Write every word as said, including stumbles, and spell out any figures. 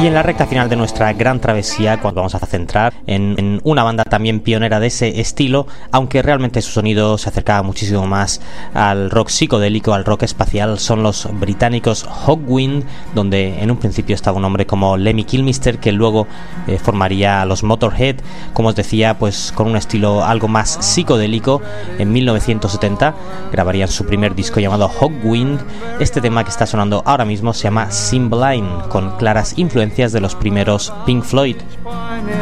Y en la recta final de nuestra gran travesía, cuando vamos a centrar en, en una banda también pionera de ese estilo, aunque realmente su sonido se acercaba muchísimo más al rock psicodélico, al rock espacial, son los británicos Hawkwind, donde en un principio estaba un hombre como Lemmy Kilmister, que luego eh, formaría a los Motorhead, como os decía, pues con un estilo algo más psicodélico. En mil novecientos setenta grabarían su primer disco llamado Hawkwind. Este tema que está sonando ahora mismo se llama Cymbeline, con claras influencias de los primeros Pink Floyd.